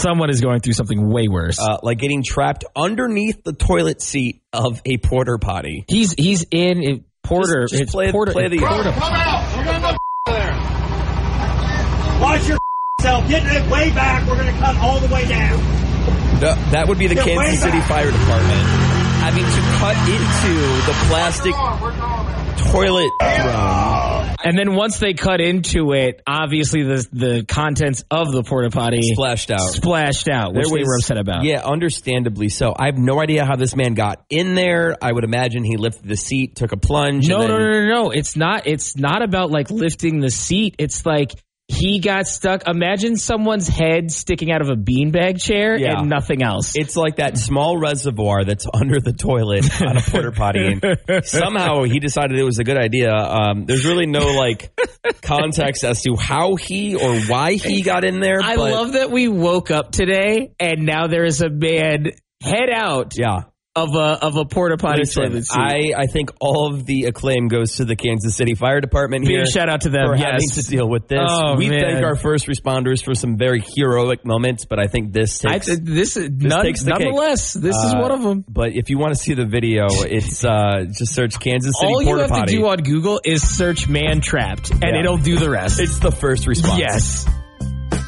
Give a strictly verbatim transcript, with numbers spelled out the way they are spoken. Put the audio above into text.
someone is going through something way worse. Uh, like getting trapped underneath the toilet seat of a porter potty. He's he's in it, Porter. Just, just it's play, Porter, play the... Porter. Come out. We're going to go there. Watch your self. Get it way back. We're going to cut all the way down. The, that would be the Get Kansas City back. Fire Department having to cut into the plastic toilet room. And then once they cut into it, obviously the the contents of the porta potty Splashed out. Splashed out, which There they was- were upset about. Yeah, understandably so. I have no idea how this man got in there. I would imagine he lifted the seat, took a plunge. No, and no, then, no, no, no. It's not. It's not about like lifting the seat. It's like he got stuck. Imagine someone's head sticking out of a beanbag chair Yeah. and nothing else. It's like that small reservoir that's under the toilet on a porta potty. And somehow he decided it was a good idea. Um, there's really no like context as to how he or why he got in there. I but, love that we woke up today and now there is a man head out Yeah. of a of a porta potty Listen, toilet seat. I, I think all of the acclaim goes to the Kansas City Fire Department here. Big shout out to them. For Yes. having to deal with this. Oh, we man. thank our first responders for some very heroic moments, but I think this I takes... th- this is none, takes the cake. nonetheless. This is Uh, one of them. But if you want to see the video, it's uh, just search Kansas City All you Porta have Potty. to do on Google is search "man trapped" and Yeah. it'll do the rest. It's the first response. Yes.